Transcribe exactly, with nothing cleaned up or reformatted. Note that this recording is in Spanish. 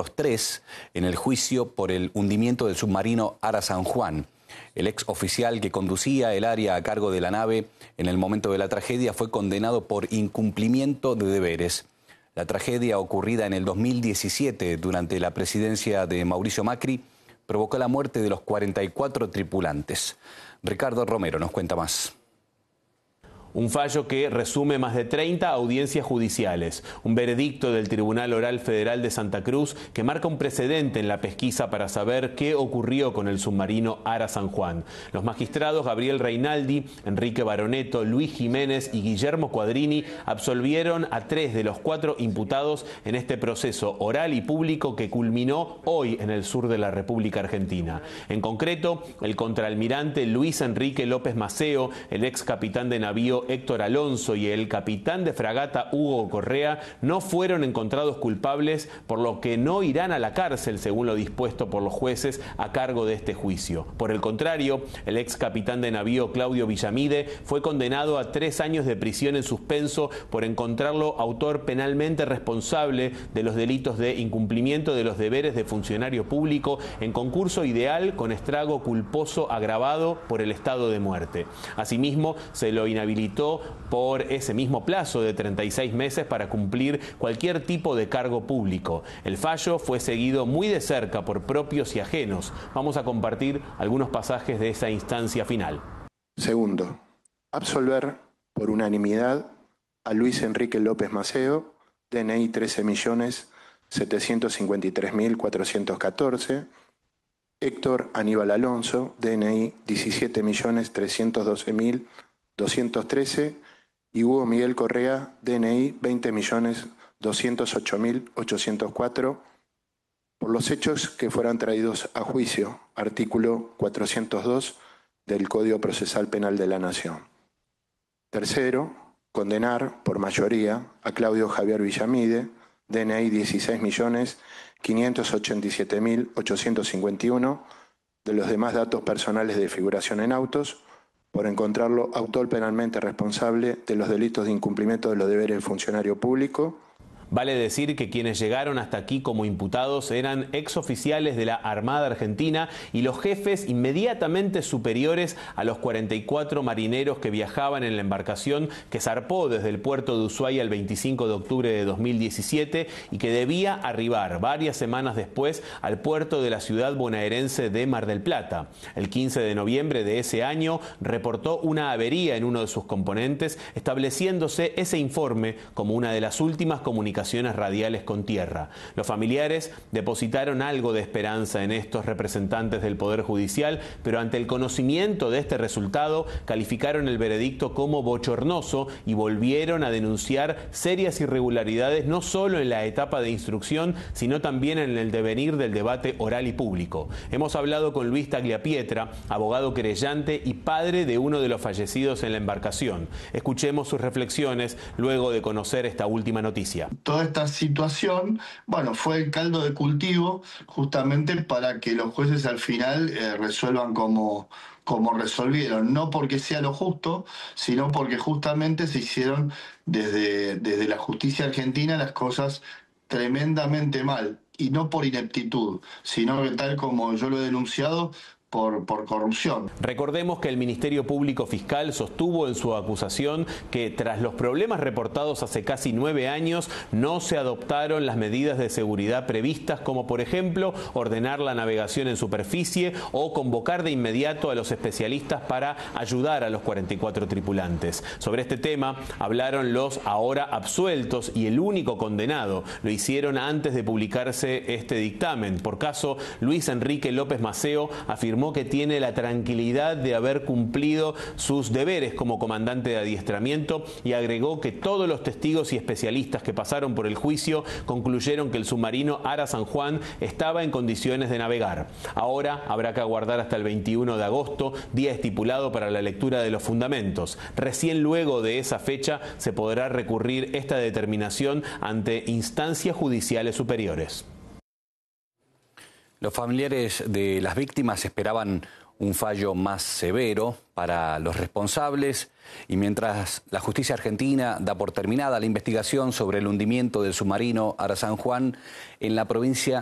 los tres en el juicio por el hundimiento del submarino Ara San Juan. El ex oficial que conducía el área a cargo de la nave en el momento de la tragedia fue condenado por incumplimiento de deberes. La tragedia ocurrida en el dos mil diecisiete durante la presidencia de Mauricio Macri provocó la muerte de los cuarenta y cuatro tripulantes. Ricardo Romero nos cuenta más. Un fallo que resume más de treinta audiencias judiciales, un veredicto del Tribunal Oral Federal de Santa Cruz que marca un precedente en la pesquisa para saber qué ocurrió con el submarino Ara San Juan. Los magistrados Gabriel Reinaldi, Enrique Baroneto, Luis Jiménez y Guillermo Quadrini absolvieron a tres de los cuatro imputados en este proceso oral y público que culminó hoy en el sur de la República Argentina. En concreto, el contraalmirante Luis Enrique López Maceo, el ex capitán de navío Héctor Alonso y el capitán de fragata Hugo Correa no fueron encontrados culpables, por lo que no irán a la cárcel según lo dispuesto por los jueces a cargo de este juicio. Por el contrario, el ex capitán de navío Claudio Villamide fue condenado a tres años de prisión en suspenso por encontrarlo autor penalmente responsable de los delitos de incumplimiento de los deberes de funcionario público en concurso ideal con estrago culposo agravado por el estado de muerte. Asimismo, se lo inhabilitó por ese mismo plazo de treinta y seis meses para cumplir cualquier tipo de cargo público. El fallo fue seguido muy de cerca por propios y ajenos. Vamos a compartir algunos pasajes de esa instancia final. Segundo, absolver por unanimidad a Luis Enrique López Maceo, D N I trece millones setecientos cincuenta y tres mil cuatrocientos catorce, Héctor Aníbal Alonso, D N I diecisiete millones trescientos doce mil doscientos trece y Hugo Miguel Correa, D N I veinte millones doscientos ocho mil ochocientos cuatro, por los hechos que fueran traídos a juicio, artículo cuatrocientos dos del Código Procesal Penal de la Nación. Tercero, condenar por mayoría a Claudio Javier Villamide, D N I dieciséis millones quinientos ochenta y siete mil ochocientos cincuenta y uno, de los demás datos personales de figuración en autos, por encontrarlo autor penalmente responsable de los delitos de incumplimiento de los deberes del funcionario público. Vale decir que quienes llegaron hasta aquí como imputados eran exoficiales de la Armada Argentina y los jefes inmediatamente superiores a los cuarenta y cuatro marineros que viajaban en la embarcación que zarpó desde el puerto de Ushuaia el veinticinco de octubre de dos mil diecisiete y que debía arribar varias semanas después al puerto de la ciudad bonaerense de Mar del Plata. El quince de noviembre de ese año reportó una avería en uno de sus componentes, estableciéndose ese informe como una de las últimas comunicaciones radiales con tierra. Los familiares depositaron algo de esperanza en estos representantes del Poder Judicial, pero ante el conocimiento de este resultado calificaron el veredicto como bochornoso y volvieron a denunciar serias irregularidades no solo en la etapa de instrucción, sino también en el devenir del debate oral y público. Hemos hablado con Luis Tagliapietra, abogado querellante y padre de uno de los fallecidos en la embarcación. Escuchemos sus reflexiones luego de conocer esta última noticia. Toda esta situación, bueno, fue el caldo de cultivo justamente para que los jueces al final eh, resuelvan como, como resolvieron, no porque sea lo justo, sino porque justamente se hicieron desde, desde la justicia argentina las cosas tremendamente mal, y no por ineptitud, sino que tal como yo lo he denunciado, Por, por corrupción. Recordemos que el Ministerio Público Fiscal sostuvo en su acusación que tras los problemas reportados hace casi nueve años no se adoptaron las medidas de seguridad previstas, como por ejemplo ordenar la navegación en superficie o convocar de inmediato a los especialistas para ayudar a los cuarenta y cuatro tripulantes. Sobre este tema hablaron los ahora absueltos y el único condenado. Lo hicieron antes de publicarse este dictamen. Por caso, Luis Enrique López Maceo afirmó que tiene la tranquilidad de haber cumplido sus deberes como comandante de adiestramiento y agregó que todos los testigos y especialistas que pasaron por el juicio concluyeron que el submarino Ara San Juan estaba en condiciones de navegar. Ahora habrá que aguardar hasta el veintiuno de agosto, día estipulado para la lectura de los fundamentos. Recién luego de esa fecha se podrá recurrir esta determinación ante instancias judiciales superiores. Los familiares de las víctimas esperaban un fallo más severo para los responsables y mientras la justicia argentina da por terminada la investigación sobre el hundimiento del submarino Ara San Juan en la provincia